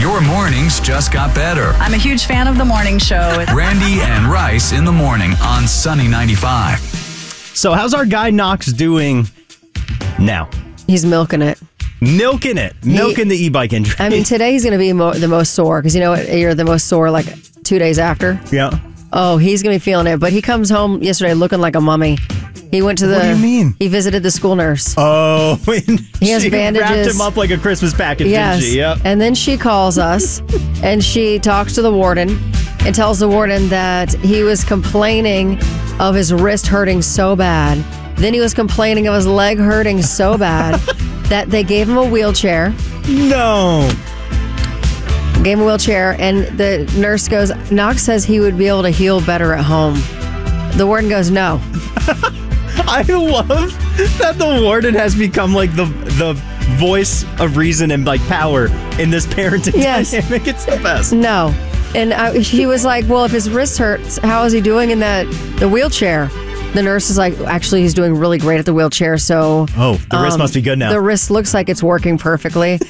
Your mornings just got better. I'm a huge fan of the morning show. Randy and Rice in the morning on Sunny 95. So how's our guy Knox doing now? He's milking it. Milking the e-bike injury. I mean, today he's going to be the most sore because you know what? You're the most sore like 2 days after. Yeah. Oh, he's going to be feeling it. But he comes home yesterday looking like a mummy. He went to the... What do you mean? He visited the school nurse. Oh, he has she bandages. wrapped him up like a Christmas package, yes. didn't she? Yep. And then she calls us and she talks to the warden and tells the warden that he was complaining of hhis wrist hurting so bad. Then he was complaining of his leg hurting so bad that they gave him a wheelchair. No. Gave him a wheelchair, and the nurse goes, Knox says he would be able to heal better at home. The warden goes, no. I love that the warden has become like the voice of reason and like power in this parenting dynamic. It's the best. No. And she was like, well, if his wrist hurts, how is he doing in the wheelchair? The nurse is like, actually, he's doing really great at the wheelchair. So, the wrist must be good now. The wrist looks like it's working perfectly.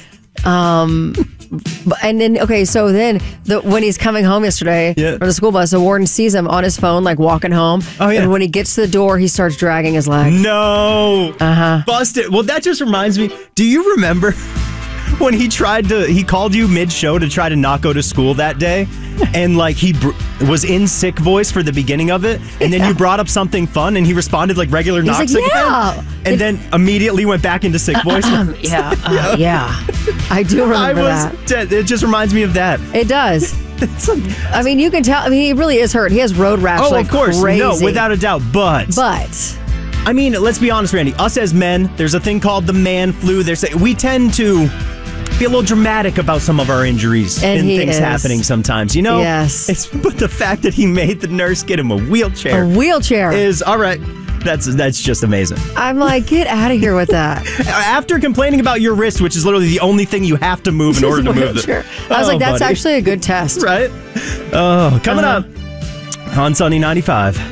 And then, okay, so then when he's coming home yesterday from the school bus, the warden sees him on his phone, like walking home. Oh, yeah. And when he gets to the door, he starts dragging his leg. No. Busted. Well, that just reminds me. Do you remember when he called you mid-show to try to not go to school that day? And like he was in sick voice for the beginning of it, and then you brought up something fun, and he responded like regular Knox like, again, and then immediately went back into sick voice. Yeah. I do remember that. It just reminds me of that. It does. I mean, you can tell. I mean, he really is hurt. He has road rash. Oh, like of course, crazy. no, without a doubt. But I mean, let's be honest, Randy. Us as men, there's a thing called the man flu. We tend to be a little dramatic about some of our injuries and things happening sometimes, you know? Yes. But the fact that he made the nurse get him a wheelchair is all right. That's just amazing. I'm like, get out of here with that. After complaining about your wrist, which is literally the only thing you have to move in order to move it. I was like, that's actually a good test. Right? Oh, coming up on Sunny 95.